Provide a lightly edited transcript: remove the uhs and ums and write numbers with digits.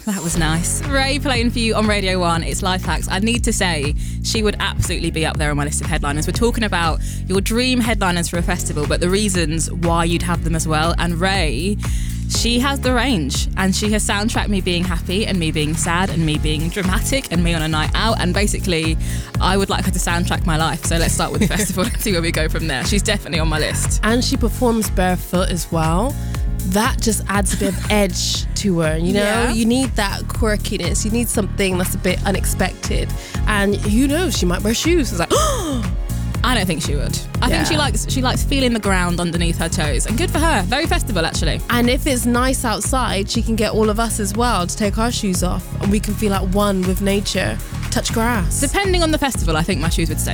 That was nice. Ray playing for you on Radio 1. It's Life Hacks. I need to say, she would absolutely be up there on my list of headliners. We're talking about your dream headliners for a festival, but the reasons why you'd have them as well. And Ray, she has the range, and she has soundtracked me being happy and me being sad and me being dramatic and me on a night out. And basically, I would like her to soundtrack my life. So let's start with the festival and see where we go from there. She's definitely on my list. And she performs barefoot as well. That just adds a bit of edge to her, you know? Yeah. You need that quirkiness. You need something that's a bit unexpected. And who knows, she might wear shoes. It's like, I don't think she would. I think she likes feeling the ground underneath her toes. And good for her. Very festival, actually. And if it's nice outside, she can get all of us as well to take our shoes off. And we can feel at one with nature. Touch grass. Depending on the festival, I think my shoes would stay